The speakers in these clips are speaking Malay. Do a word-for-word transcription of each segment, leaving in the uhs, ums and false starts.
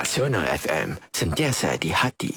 Nasional F M, sentiasa di hati.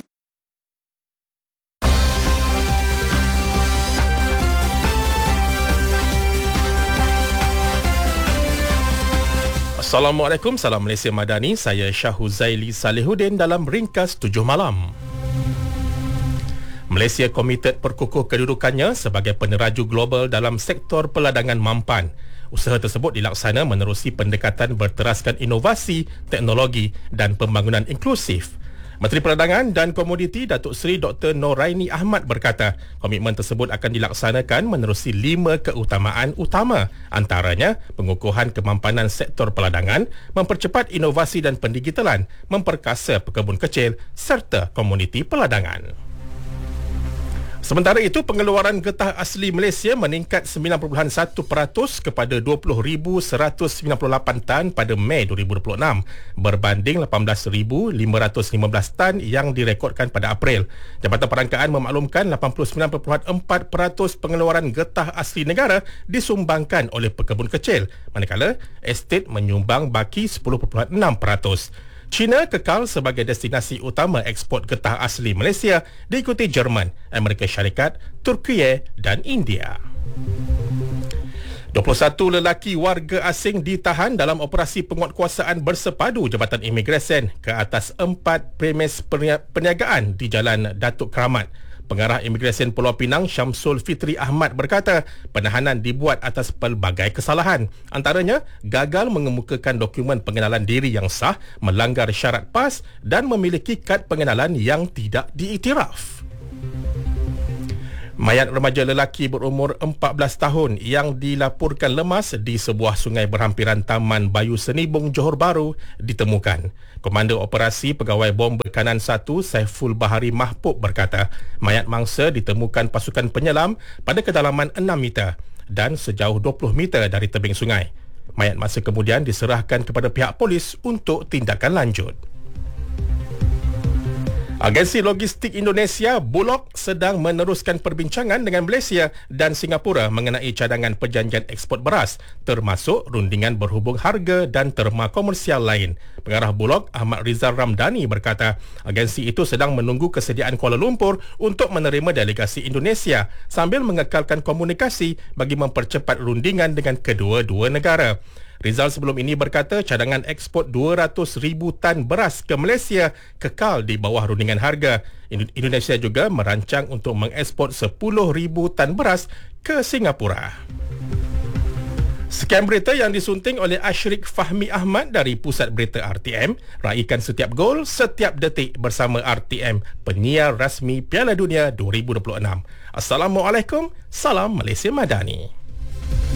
Assalamualaikum, salam Malaysia Madani. Saya Syahuzaili Salihuddin dalam Ringkas tujuh Malam. Malaysia komited perkukuh kedudukannya sebagai peneraju global dalam sektor peladangan mampan. Usaha tersebut dilaksana menerusi pendekatan berteraskan inovasi, teknologi dan pembangunan inklusif. Menteri Perdagangan dan Komoditi Datuk Seri Doktor Noraini Ahmad berkata, komitmen tersebut akan dilaksanakan menerusi lima keutamaan utama, antaranya pengukuhan kemampanan sektor peladangan, mempercepat inovasi dan pendigitalan, memperkasa pekebun kecil serta komuniti peladangan. Sementara itu, pengeluaran getah asli Malaysia meningkat sembilan perpuluhan satu peratus kepada dua puluh ribu seratus sembilan puluh lapan tan pada Mei dua ribu dua puluh enam berbanding lapan belas ribu lima ratus lima belas tan yang direkodkan pada April. Jabatan Perangkaan memaklumkan lapan puluh sembilan perpuluhan empat peratus pengeluaran getah asli negara disumbangkan oleh pekebun kecil, manakala estet menyumbang baki sepuluh perpuluhan enam peratus. China kekal sebagai destinasi utama ekspor getah asli Malaysia, diikuti Jerman, Amerika Syarikat, Turki dan India. dua puluh satu lelaki warga asing ditahan dalam operasi penguatkuasaan bersepadu Jabatan Imigresen ke atas empat premis perniagaan di Jalan Datuk Keramat. Pengarah Imigresen Pulau Pinang Syamsul Fitri Ahmad berkata, penahanan dibuat atas pelbagai kesalahan. Antaranya, gagal mengemukakan dokumen pengenalan diri yang sah, melanggar syarat PAS dan memiliki kad pengenalan yang tidak diiktiraf. Mayat remaja lelaki berumur empat belas tahun yang dilaporkan lemas di sebuah sungai berhampiran Taman Bayu Senibung, Johor Bahru ditemukan. Komander Operasi Pegawai Bom Berkanan satu Saiful Bahari Mahbub berkata, mayat mangsa ditemukan pasukan penyelam pada kedalaman enam meter dan sejauh dua puluh meter dari tebing sungai. Mayat mangsa kemudian diserahkan kepada pihak polis untuk tindakan lanjut. Agensi Logistik Indonesia Bulog sedang meneruskan perbincangan dengan Malaysia dan Singapura mengenai cadangan perjanjian ekspor beras, termasuk rundingan berhubung harga dan terma komersial lain. Pengarah Bulog Ahmad Rizal Ramdhani berkata, agensi itu sedang menunggu kesediaan Kuala Lumpur untuk menerima delegasi Indonesia sambil mengekalkan komunikasi bagi mempercepat rundingan dengan kedua-dua negara. Rizal sebelum ini berkata cadangan ekspor dua ratus ribu tan beras ke Malaysia kekal di bawah rundingan harga. Indonesia juga merancang untuk mengekspor sepuluh ribu tan beras ke Singapura. Sekian berita yang disunting oleh Ashrik Fahmi Ahmad dari Pusat Berita R T M. Raikan setiap gol, setiap detik bersama R T M, penyiar rasmi Piala Dunia dua ribu dua puluh enam. Assalamualaikum, salam Malaysia Madani.